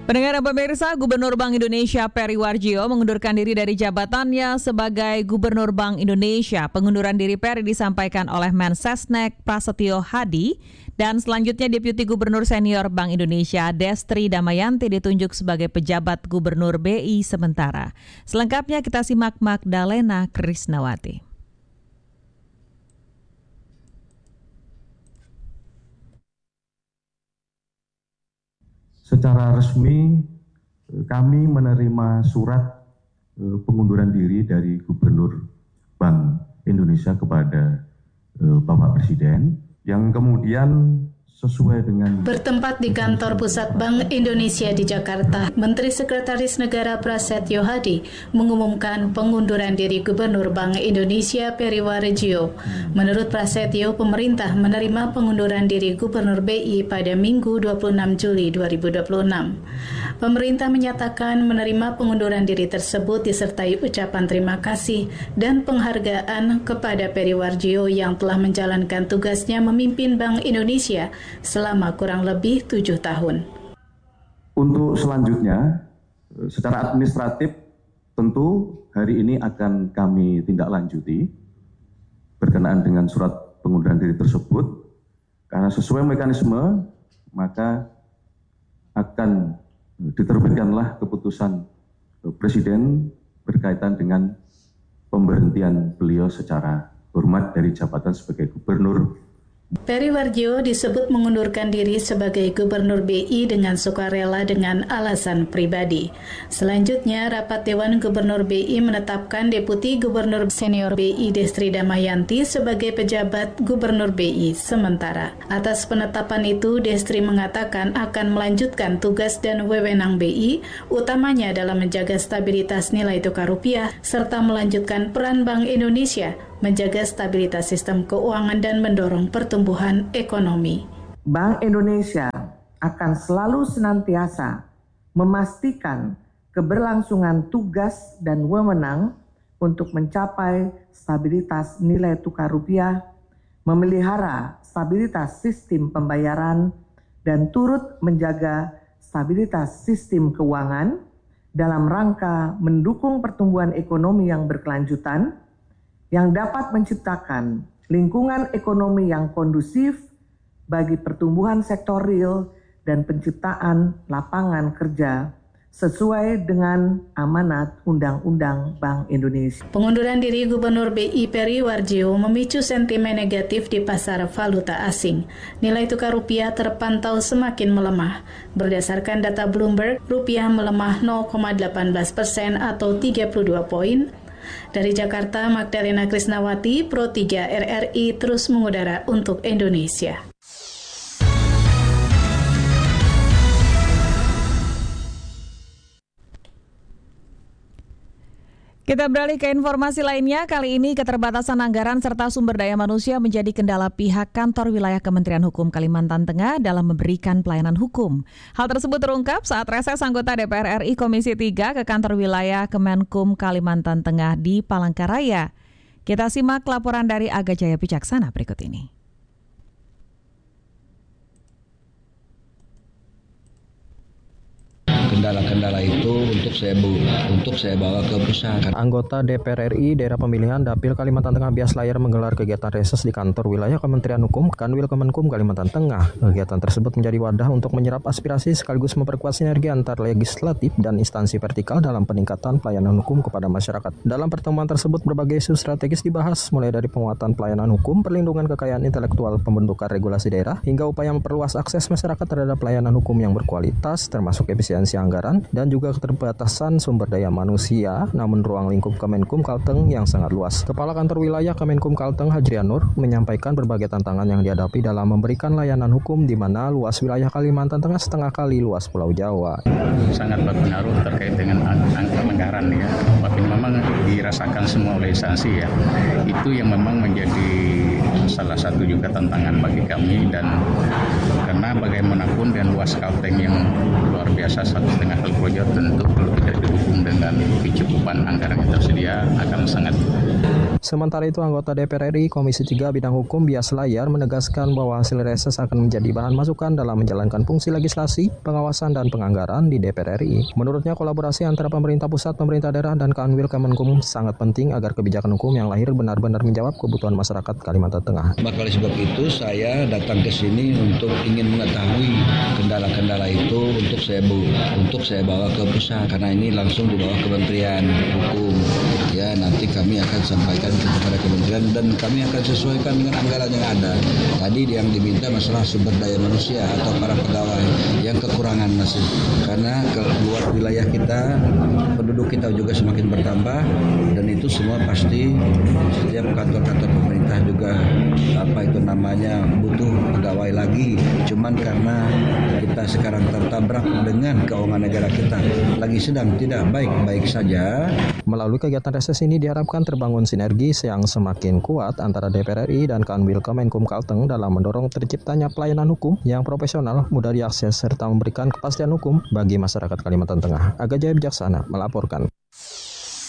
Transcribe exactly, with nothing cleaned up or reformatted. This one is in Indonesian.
Pendengar dan pemirsa, Gubernur Bank Indonesia Peri Warjio mengundurkan diri dari jabatannya sebagai Gubernur Bank Indonesia. Pengunduran diri Peri disampaikan oleh Mensesnek Prasetyo Hadi dan selanjutnya Deputi Gubernur Senior Bank Indonesia Destri Damayanti ditunjuk sebagai pejabat Gubernur B I sementara. Selengkapnya kita simak Magdalena Krisnawati. Secara resmi kami menerima surat pengunduran diri dari Gubernur Bank Indonesia kepada Bapak Presiden yang kemudian sesuai dengan bertempat di kantor pusat Bank Indonesia di Jakarta, Menteri Sekretaris Negara Prasetyo Hadi mengumumkan pengunduran diri Gubernur Bank Indonesia Peri Warjio. Menurut Prasetyo, pemerintah menerima pengunduran diri Gubernur B I pada Minggu dua puluh enam Juli dua ribu dua puluh enam. Pemerintah menyatakan menerima pengunduran diri tersebut disertai ucapan terima kasih dan penghargaan kepada Peri Warjio yang telah menjalankan tugasnya memimpin Bank Indonesia selama kurang lebih tujuh tahun. Untuk selanjutnya, secara administratif tentu hari ini akan kami tindak lanjuti berkenaan dengan surat pengunduran diri tersebut, karena sesuai mekanisme maka akan diterbitkanlah keputusan Presiden berkaitan dengan pemberhentian beliau secara hormat dari jabatan sebagai Gubernur. Peri Warjio disebut mengundurkan diri sebagai Gubernur B I dengan sukarela dengan alasan pribadi. Selanjutnya, rapat Dewan Gubernur B I menetapkan Deputi Gubernur Senior B I Destri Damayanti sebagai pejabat Gubernur B I sementara. Atas penetapan itu, Destri mengatakan akan melanjutkan tugas dan wewenang B I, utamanya dalam menjaga stabilitas nilai tukar rupiah, serta melanjutkan peran Bank Indonesia menjaga stabilitas sistem keuangan dan mendorong pertumbuhan ekonomi. Bank Indonesia akan selalu senantiasa memastikan keberlangsungan tugas dan wewenang untuk mencapai stabilitas nilai tukar rupiah, memelihara stabilitas sistem pembayaran, dan turut menjaga stabilitas sistem keuangan dalam rangka mendukung pertumbuhan ekonomi yang berkelanjutan, yang dapat menciptakan lingkungan ekonomi yang kondusif bagi pertumbuhan sektor real dan penciptaan lapangan kerja sesuai dengan amanat Undang-Undang Bank Indonesia. Pengunduran diri Gubernur B I Peri Warjio memicu sentimen negatif di pasar valuta asing. Nilai tukar rupiah terpantau semakin melemah. Berdasarkan data Bloomberg, rupiah melemah nol koma delapan belas persen atau tiga puluh dua poin. Dari Jakarta, Magdalena Krisnawati, Pro tiga R R I terus mengudara untuk Indonesia. Kita beralih ke informasi lainnya. Kali ini keterbatasan anggaran serta sumber daya manusia menjadi kendala pihak kantor wilayah Kementerian Hukum Kalimantan Tengah dalam memberikan pelayanan hukum. Hal tersebut terungkap saat reses anggota D P R R I Komisi tiga ke kantor wilayah Kemenkum Kalimantan Tengah di Palangkaraya. Kita simak laporan dari Aga Jaya Picaksana berikut ini. Kendala-kendala itu untuk saya untuk saya bawa ke pusat. Anggota D P R R I Daerah Pemilihan Dapil Kalimantan Tengah Bias Layar menggelar kegiatan reses di kantor wilayah Kementerian Hukum Kanwil Kemenkum Kalimantan Tengah. Kegiatan tersebut menjadi wadah untuk menyerap aspirasi sekaligus memperkuat sinergi antar legislatif dan instansi vertikal dalam peningkatan pelayanan hukum kepada masyarakat. Dalam pertemuan tersebut berbagai isu strategis dibahas, mulai dari penguatan pelayanan hukum, perlindungan kekayaan intelektual, pembentukan regulasi daerah, hingga upaya memperluas akses masyarakat terhadap pelayanan hukum yang berkualitas, termasuk efisiensi anggaran dan juga keterbatasan sumber daya manusia, namun ruang lingkup Kemenkum Kalteng yang sangat luas. Kepala Kantor Wilayah Kemenkum Kalteng Hajrian Nur menyampaikan berbagai tantangan yang dihadapi dalam memberikan layanan hukum di mana luas wilayah Kalimantan Tengah setengah kali luas Pulau Jawa. Sangat berpengaruh terkait dengan angka anggaran ya, tapi memang dirasakan semua oleh instansi ya. Itu yang memang menjadi salah satu juga tantangan bagi kami, dan karena bagaimanapun dan luas Kalteng yang luar biasa satu setengah kali proyek, tentu kalau tidak didukung dengan kecukupan anggaran yang tersedia akan sangat Sementara itu, anggota D P R R I Komisi tiga Bidang Hukum Bias Layar menegaskan bahwa hasil reses akan menjadi bahan masukan dalam menjalankan fungsi legislasi, pengawasan, dan penganggaran di D P R R I. Menurutnya, kolaborasi antara pemerintah pusat, pemerintah daerah, dan Kanwil Kemenkum sangat penting agar kebijakan hukum yang lahir benar-benar menjawab kebutuhan masyarakat Kalimantan Tengah. Maka oleh sebab itu saya datang ke sini untuk ingin mengetahui kendala-kendala itu untuk saya bu, untuk saya bawa ke pusat karena ini langsung di bawah Kementerian Hukum. Ya, nanti kami akan sampaikan kepada kementerian dan kami akan sesuaikan dengan anggaran yang ada. Tadi yang diminta masalah sumber daya manusia atau para pegawai yang kekurangan masih karena ke luar wilayah kita penduduk kita juga semakin bertambah dan itu semua pasti setiap kantor-kantor pemerintah juga apa itu namanya butuh pegawai lagi. Cuman karena kita sekarang tertabrak dengan keuangan negara kita lagi sedang tidak baik-baik saja. Melalui kegiatan reses ini diharapkan terbangun sinergi yang semakin kuat antara D P R R I dan Kanwil Kemenkum Kalteng dalam mendorong terciptanya pelayanan hukum yang profesional, mudah diakses, serta memberikan kepastian hukum bagi masyarakat Kalimantan Tengah. Aga Jaya Bijaksana melaporkan.